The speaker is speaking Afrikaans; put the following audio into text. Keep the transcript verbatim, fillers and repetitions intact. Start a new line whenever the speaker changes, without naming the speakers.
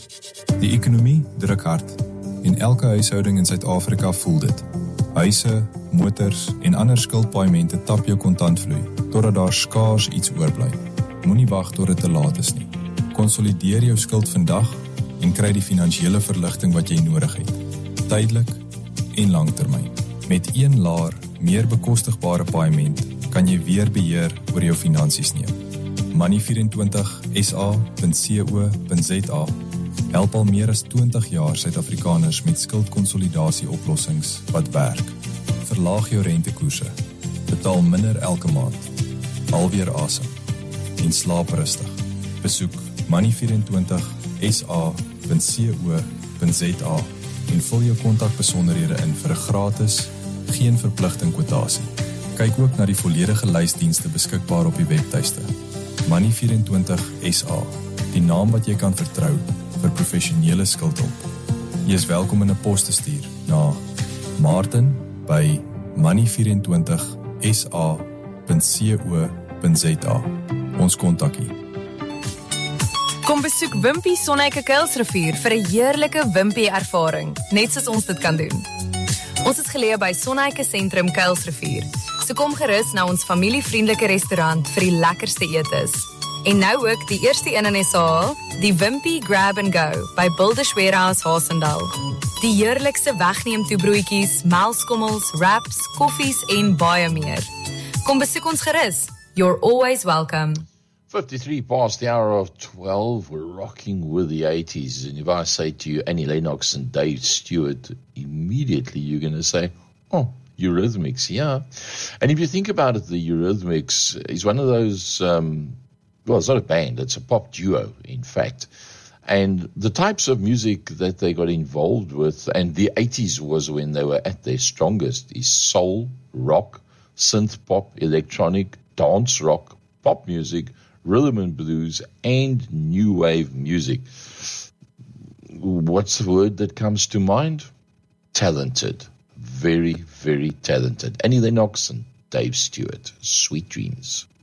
Die ekonomie druk hard en elke huishouding in Suid-Afrika voel dit. Huise, motors en ander skuldpaaiemente tap jou kontantvloei, totdat daar skaars iets oorbly. Moenie wag tot dit te laat is nie. Konsolideer jou skuld vandag en kry die finansiële verligting wat jy nodig het. Tydelik en langtermyn. Met een laer, meer bekostigbare paaiement kan jy weer beheer oor jou finansies neem. Money vyf en twintig S A punt co punt Z A help al meer as twintig jaar Suid-Afrikaners met skuldkonsolidasie oplossings wat werk. Verlaag jou rentekoerse, betaal minder elke maand, alweer asem en slaap rustig. Besoek money vyf en twintig S A punt co punt Z A en vul jou kontakbesonderhede in vir 'n gratis, geen verpligting kwotasie. Kyk ook na die volledige lysdienste beskikbaar op die webtuiste. Money vyf en twintig S A, die naam wat jy kan vertrou vir professionele skuldhulp. Jy is welkom in 'n pos te stuur na Martin by money vyf en twintig S A punt co punt Z A. Ons kontak hier.
Kom besoek Wimpy Sonneike Kuilsrivier vir 'n heerlike Wimpy ervaring, net soos ons dit kan doen. Ons is geleë by Sonneike Sentrum Kuilsrivier, so kom gerus na ons familievriendelike restaurant vir die lekkerste etes. En nou ook die eerste een in S A, die Wimpy Grab and Go by Builders Warehouse Haasendal. Die heerlikste wegneem toe broodjies, melkskommels, wraps, koffies en baie meer. Kom besoek ons gerus. You're always welcome.
fifty-three past the hour of twelve, we're rocking with the eighties. And if I say to you Annie Lennox and Dave Stewart, immediately you're going to say, oh, Eurythmics, yeah. And if you think about it, the Eurythmics is one of those, um, well, it's not a band, it's a pop duo, in fact. And the types of music that they got involved with, and the eighties was when they were at their strongest, is soul, rock, synth pop, electronic, dance rock, pop music, rhythm and blues, and new wave music. What's the word that comes to mind? Talented. Very, very talented. Annie Lennox and Dave Stewart. Sweet dreams.